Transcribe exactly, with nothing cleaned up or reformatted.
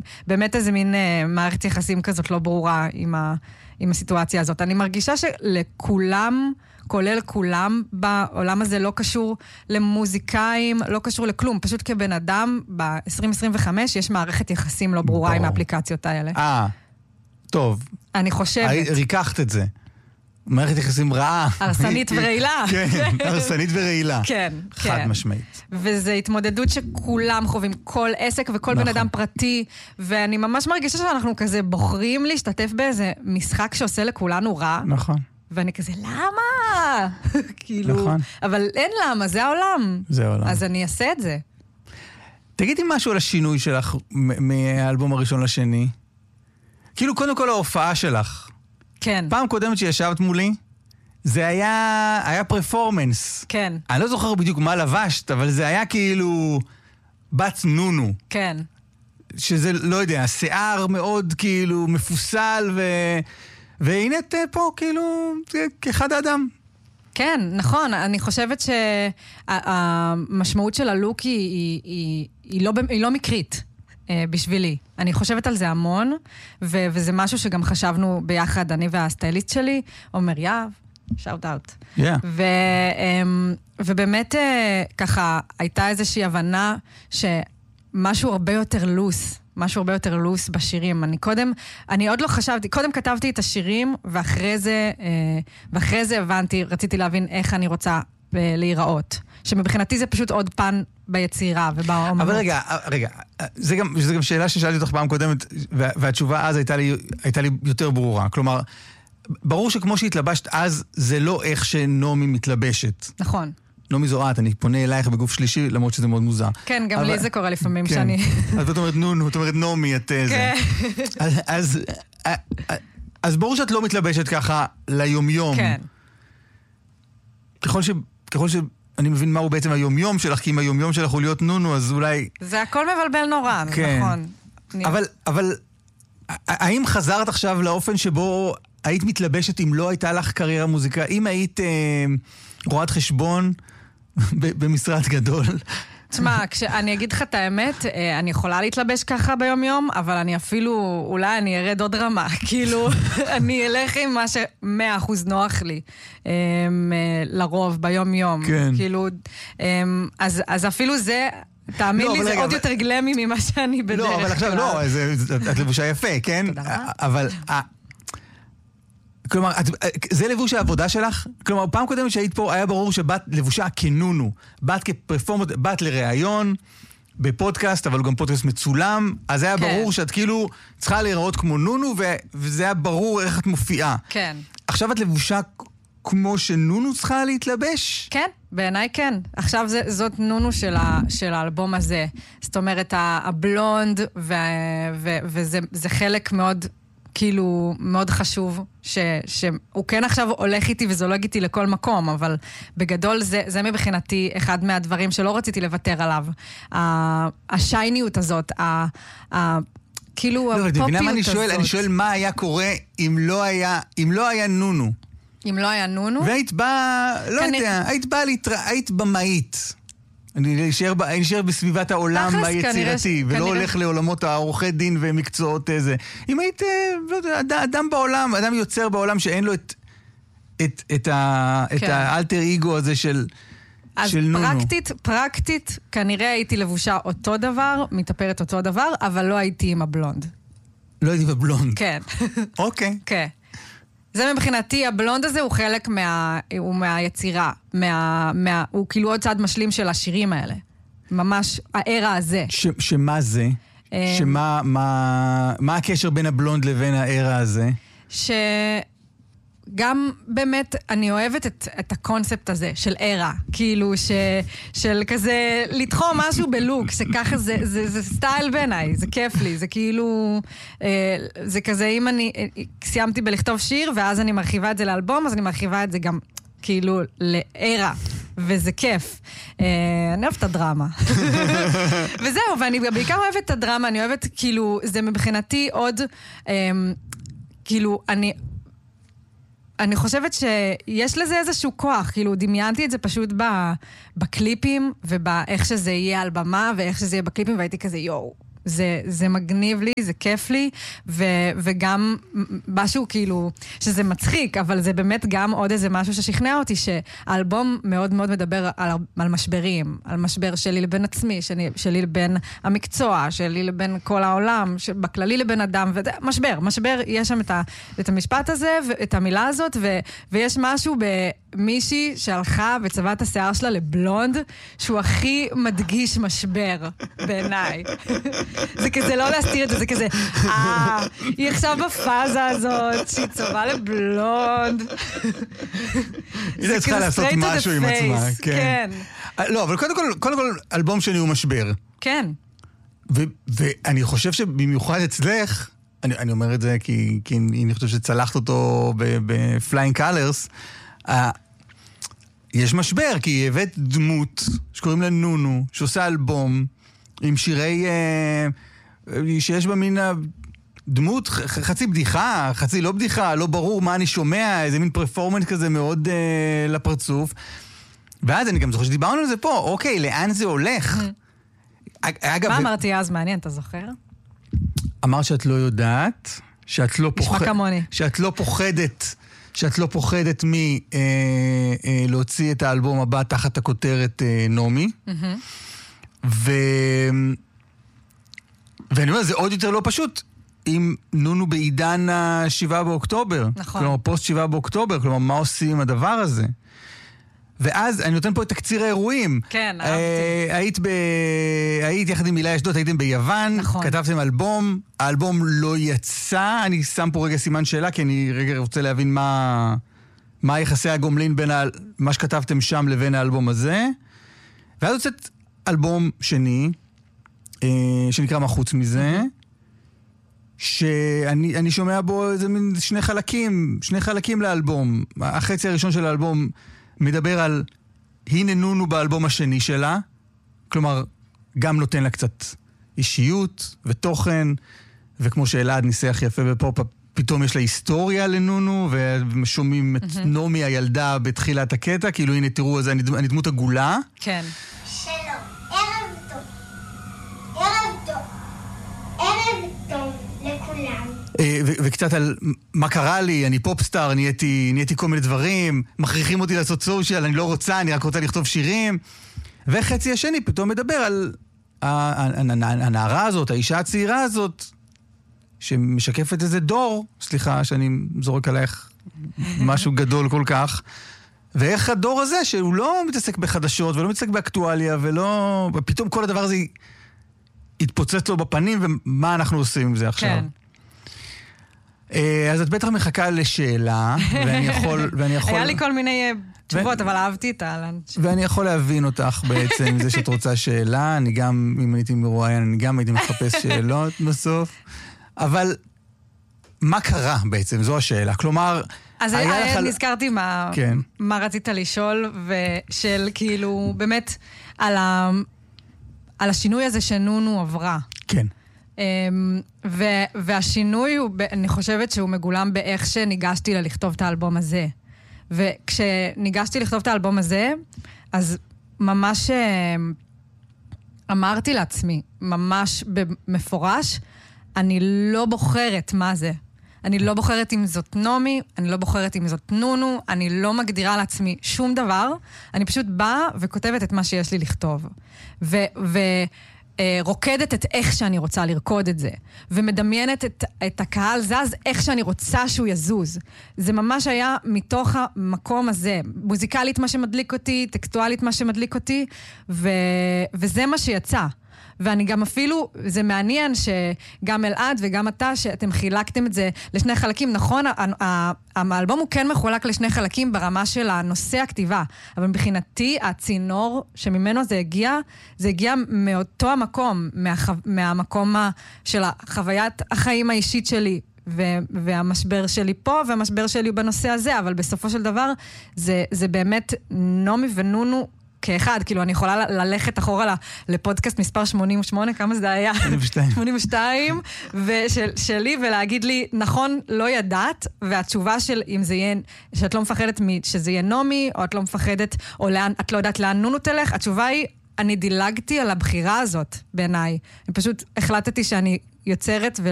באמת איזה מין מערכת יחסים כזאת לא ברורה עם, ה, עם הסיטואציה הזאת. אני מרגישה שלכולם, כולל כולם, בעולם הזה לא קשור למוזיקאים, לא קשור לכלום. פשוט כבן אדם, ב-עשרים עשרים וחמש יש מערכת יחסים לא ברורה עם האפליקציות האלה. אה, טוב. אני חושבת. ריקחת את זה. מערכת יחסים רעה. הרסנית ורעילה. כן, הרסנית ורעילה. כן, כן. חד משמעית. וזו התמודדות שכולם חווים, כל עסק וכל בן אדם פרטי, ואני ממש מרגישה שאנחנו כזה בוחרים להשתתף באיזה משחק שעושה לכולנו רע. נכון. ואני כזה, למה? כאילו, נכון. אבל אין למה, זה העולם. זה העולם. אז אני אעשה את זה. תגידי משהו על השינוי שלך מהאלבום הראשון לשני. כאילו, קודם כל ההופעה שלך. כן. פעם קודמת שישבת מולי, זה היה, היה פרפורמנס. כן. אני לא זוכר בדיוק מה לבשת, אבל זה היה כאילו בת נונו. כן. שזה, לא יודע, השיער מאוד כאילו מפוסל, ו... והנה את פה כאילו כאחד האדם. כן, נכון. אני חושבת שהמשמעות של הלוק היא, היא, היא, היא, לא, היא לא מקרית. בשבילי. אני חושבת על זה המון, ו- וזה משהו שגם חשבנו ביחד, אני והסטייליסט שלי, עומר יאב, שאוט אאוט. Yeah. ו- ובאמת ככה, הייתה איזושהי הבנה שמשהו הרבה יותר לוס, משהו הרבה יותר לוס בשירים. אני קודם, אני עוד לא חשבתי, קודם כתבתי את השירים, ואחרי זה, ואחרי זה הבנתי, רציתי להבין איך אני רוצה להיראות. שמבחינתי זה פשוט עוד פן ביצירה ובאומנות. אבל רגע, רגע, זה גם, זה גם שאלה ששאלתי אותך פעם קודמת, והתשובה אז הייתה לי, הייתה לי יותר ברורה. כלומר, ברור שכמו שהתלבשת אז, זה לא איך שנומי מתלבשת. נכון. נומי זורעת, אני פונה אלייך בגוף שלישי, למרות שזה מאוד מוזר. כן, גם לי זה קורה לפעמים שאני... אז את אומרת נונו, את אומרת נומי, את זה. אז, אז ברור שאת לא מתלבשת ככה ליומיום. כן. ככל ש... ככל ש... אני מבין מהו בעצם היומיום שלך, כי אם היומיום שלך הוא להיות נונו, אז אולי... זה הכל מבלבל נורא, כן. נכון. אבל, אבל, האם חזרת עכשיו לאופן שבו היית מתלבשת אם לא הייתה לך קריירה מוזיקה? אם היית אה, רואת חשבון במשרד גדול? תשמע, כשאני אגיד לך את האמת, אני יכולה להתלבש ככה ביום-יום, אבל אני אפילו, אולי אני ארד עוד רמה, כאילו, אני אלך עם מה ש-מאה אחוז נוח לי, לרוב, ביום-יום. כן. כאילו, אז, אז אפילו זה, תאמין לי, זה עוד יותר גלמי ממה שאני בדרך כלל. לא, אבל עכשיו, לא, את לבושה יפה, כן? תודה רבה. אבל... כלומר, זה לבוש העבודה שלך? כלומר, פעם קודמת שהיית פה, היה ברור שבת לבושה כנונו. בת כפרפורמות, בת לראיון, בפודקאסט, אבל גם פודקאסט מצולם, אז היה ברור שאת כאילו צריכה להיראות כמו נונו, וזה היה ברור איך את מופיעה. כן. עכשיו את לבושה כמו שנונו צריכה להתלבש? כן, בעיניי כן. עכשיו זה, זאת נונו של, ה, של האלבום הזה. זאת אומרת, הבלונד, ו, ו, וזה זה חלק מאוד... כאילו מאוד חשוב ש, שהוא כן עכשיו הולך איתי וזולג איתי לכל מקום, אבל בגדול זה, זה מבחינתי אחד מהדברים שלא רציתי לוותר עליו. השייניות הזאת, ה, ה, כאילו לא, הפופיות אני הזאת. שואל, אני שואל מה היה קורה אם לא היה, אם לא היה נונו. אם לא היה נונו? והיית באה, לא כנ... יודע, היית באה להתרא... היית במאית. אני נשאר בסביבת העולם היצירתי, ולא הולך לעולמות העורכי דין ומקצועות איזה. אם היית, לא יודע, אדם בעולם, אדם יוצר בעולם שאין לו את, את, את, ה, את האלטר איגו הזה של, של נונו. אז פרקטית, פרקטית, כנראה הייתי לבושה אותו דבר, מתאפרת אותו דבר, אבל לא הייתי עם הבלונד. לא הייתי בבלונד? כן. אוקיי. כן. זה מבחינתי, הבלונד הזה הוא חלק מה, הוא מהיצירה, מה, מה, הוא כאילו עוד צעד משלים של השירים האלה. ממש, הערה הזה. ש, שמה זה? שמה, מה, מה הקשר בין הבלונד לבין הערה הזה? שגם באמת אני אוהבת את, את הקונספט הזה של ערה, כאילו ש, של כזה לתחום משהו בלוק, שככה זה, זה, זה סטייל בעיניי, זה כיף לי, זה כאילו, זה כזה אם אני סיימתי בלכתוב שיר ואז אני מרחיבה את זה לאלבום, אז אני מרחיבה את זה גם כאילו לערה, וזה כיף. אני אוהבת את הדרמה. וזהו, ואני בעיקר אוהבת את הדרמה, אני אוהבת כאילו, זה מבחינתי עוד, כאילו, אני... אני חושבת שיש לזה איזשהו כוח, כאילו דמיינתי את זה פשוט בקליפים, ובאיך שזה יהיה על במה, ואיך שזה יהיה בקליפים, והייתי כזה, יואו, זה, זה מגניב לי, זה כיף לי, ו, וגם משהו כאילו, שזה מצחיק, אבל זה באמת גם עוד איזה משהו ששכנע אותי, שהאלבום מאוד מאוד מדבר על, על משברים, על משבר שלי לבין עצמי, שלי, שלי לבין המקצוע, שלי לבין כל העולם, בכללי לבין אדם, ומשבר, משבר, יש שם את, ה, את המשפט הזה, ואת המילה הזאת, ו, ויש משהו במישהי שהלכה וצבעה את השיער שלה לבלונד, שהוא הכי מדגיש משבר בעיניי. זה כזה לא להסתיר את זה, זה כזה, אה, היא עכשיו בפאזה הזאת, שהיא צבעה לבלונד. היא צריכה לעשות משהו עם עצמה, כן. לא, אבל קודם כל, קודם כל, אלבום שני הוא משבר. כן. ואני חושב שבמיוחד אצלך, אני אומר את זה כי אני חושב שצלחת אותו ב-Flying Colors, יש משבר, כי הבאת דמות שקוראים לה נונו, שעושה אלבום עם שירי, שיש בה מין דמות, חצי בדיחה, חצי לא בדיחה, לא ברור מה אני שומע, איזה מין פרפורמנס כזה מאוד לפרצוף. ואז אני גם זוכר שדיברנו על זה פה, אוקיי, לאן זה הולך? מה אמרתי אז? מעניין, אתה זוכר? אמר שאת לא יודעת, שאת לא נשמע כמוני. שאת לא פוחדת, שאת לא פוחדת מלהוציא את האלבום הבא תחת הכותרת נומי. ו... ואני אומר, זה עוד יותר לא פשוט, אם נונו בעידן השבעה באוקטובר. נכון. כלומר, פוסט שבעה באוקטובר, כלומר, מה עושים עם הדבר הזה? ואז אני נותן פה את תקציר האירועים. כן, אהבתי. היית ב... היית יחד עם מילה אשדוד, הייתם ביוון, נכון. כתבתם אלבום, האלבום לא יצא, אני שם פה רגע סימן שאלה, כי אני רגע רוצה להבין מה, מה יחסי הגומלין בין ה... מה שכתבתם שם לבין האלבום הזה. ואז יוצאת אלבום שני, שנקרא מה חוץ מזה, שאני אני שומע בו איזה מין שני חלקים, שני חלקים לאלבום. החצי הראשון של האלבום מדבר על הנה נונו באלבום השני שלה, כלומר, גם נותן לה קצת אישיות ותוכן, וכמו שאלעד ניסח יפה בפופ, פתאום יש לה היסטוריה לנונו, ושומעים את נומי הילדה בתחילת הקטע, כאילו הנה תראו, אני דמות עגולה. כן. שלום, ערב טוב. ערב טוב. ערב טוב לכולם. וקצת על מה קרה לי, אני פופסטאר, נהייתי, נהייתי כל מיני דברים, מכריחים אותי לעשות סושיאל, אני לא רוצה, אני רק רוצה לכתוב שירים. וחצי השני פתאום מדבר על הנערה הזאת, האישה הצעירה הזאת, שמשקפת איזה דור, סליחה שאני זורק עלייך משהו גדול כל כך, ואיך הדור הזה, שהוא לא מתעסק בחדשות, ולא מתעסק באקטואליה, ולא... ופתאום כל הדבר הזה התפוצץ לו בפנים, ומה אנחנו עושים עם זה עכשיו? כן. אז את בטח מחכה לשאלה, ואני יכול... ואני יכול... היה לי כל מיני תשובות, אבל אהבתי את האלן. ואני יכול להבין אותך בעצם, זה שאת רוצה שאלה, אני גם, אם הייתי מרואיין, אני גם הייתי מחפש שאלות בסוף. אבל מה קרה בעצם? זו השאלה. כלומר... אז נזכרתי מה, כן. מה רצית לשאול, ושל כאילו, באמת, על, ה, על השינוי הזה שנונו עברה. כן. ו, והשינוי, הוא, אני חושבת שהוא מגולם באיך שניגשתי לה לכתוב את האלבום הזה. וכשניגשתי לכתוב את האלבום הזה, אז ממש אמרתי לעצמי, ממש במפורש, אני לא בוחרת מה זה. אני לא בוחרת אם זאת נומי, אני לא בוחרת אם זאת נונו, אני לא מגדירה לעצמי שום דבר, אני פשוט באה וכותבת את מה שיש לי לכתוב. ורוקדת את איך שאני רוצה לרקוד את זה, ומדמיינת את, את הקהל זז איך שאני רוצה שהוא יזוז. זה ממש היה מתוך המקום הזה, מוזיקלית מה שמדליק אותי, טקסטואלית מה שמדליק אותי, ו, וזה מה שיצא. ואני גם אפילו, זה מעניין שגם אלעד וגם אתה, שאתם חילקתם את זה לשני חלקים. נכון, האלבום הוא כן מחולק לשני חלקים ברמה של הנושא הכתיבה, אבל מבחינתי הצינור שממנו זה הגיע, זה הגיע מאותו המקום, מהחו... מהמקום של חוויית החיים האישית שלי, ו- והמשבר שלי פה, והמשבר שלי בנושא הזה, אבל בסופו של דבר, זה, זה באמת נומי ונונו, כאחד, כאילו אני יכולה ללכת אחורה לפודקאסט מספר שמונים ושמונה, כמה זה היה? שמונים ושתיים. שמונים ושתיים, ושלי, ולהגיד לי, נכון, לא ידעת, והתשובה של אם זה יהיה, שאת לא מפחדת שזה יהיה נומי, או את לא מפחדת, או לאן, את לא יודעת לאן נונו תלך, התשובה היא, אני דילגתי על הבחירה הזאת בעיניי. אני פשוט החלטתי שאני יוצרת